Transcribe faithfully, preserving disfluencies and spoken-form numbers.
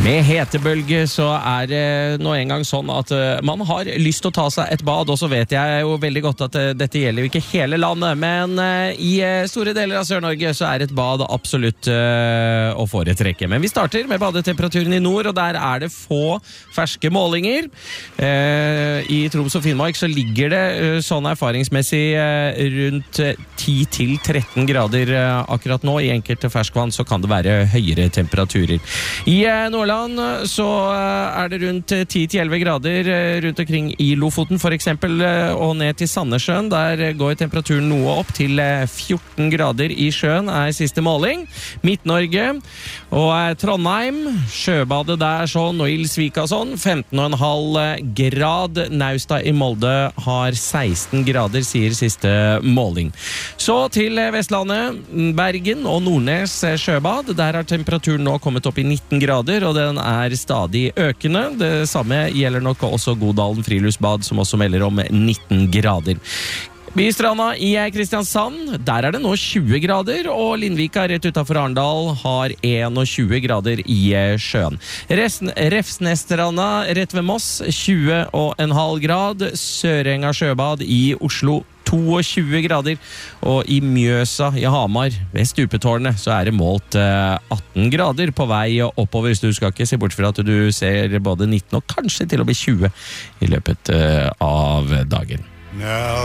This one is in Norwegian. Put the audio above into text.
Med hetebølge så er det nå en gang sånn at man har lyst til å ta seg et bad, og så vet jeg jo veldig godt at dette gjelder jo ikke hele landet, men i store deler av Sør-Norge så er et bad absolutt å foretrekke. Men vi starter med badetemperaturen i nord, og der er det få ferske målinger. I Troms og Finnmark så ligger det sånn erfaringsmessig rundt ti til tretten grader akkurat nå. I enkelte ferskvann så kan det være høyere temperaturer. I Nordland så er det rundt ti til elleve grader rundt omkring i Lofoten for eksempel, og ned til Sandnessjøen. Der går temperaturen noe opp til fjorten grader i sjøen er siste måling. Midt-Norge og Trondheim, sjøbadet der sånn, og Ilsvika sånn, femten komma fem grad. Naustad i Molde har seksten grader, sier siste måling. Så til Vestlandet, Bergen og Nordnes sjøbad. Der har temperaturen nå kommet opp i nitten grader, og den er stadig økende. Det samme gjelder nok også Godalen friluftsbad, som også melder om nitten grader. Bystranda i Kristiansand, der er det nå tjue grader, og Lindvika rett utenfor Arendal har tjueen grader i sjøen. Refsnestranda rett ved Moss, tjue komma fem grad. Sørenga sjøbad i Oslo, tjueto grader, og i Mjøsa i Hamar ved Stupetårnet så er det målt atten grader på vei oppover, så du skal ikke se bort fra at du ser både nitten og kanskje til å bli tjue i løpet av dagen.